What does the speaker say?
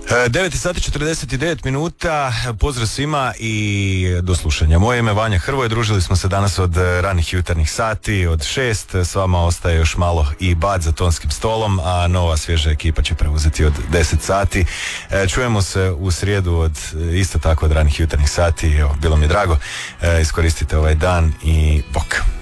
9 sati 49 minuta, pozdrav svima i do slušanja. Moje ime Vanja Hrvoje, družili smo se danas od ranih jutarnjih sati, od 6, s vama ostaje još malo i Bad za tonskim stolom, a nova svježa ekipa će preuzeti od 10 sati. Čujemo se u srijedu od isto tako od ranih jutarnjih sati, evo, bilo mi je drago, iskoristite ovaj dan i bok.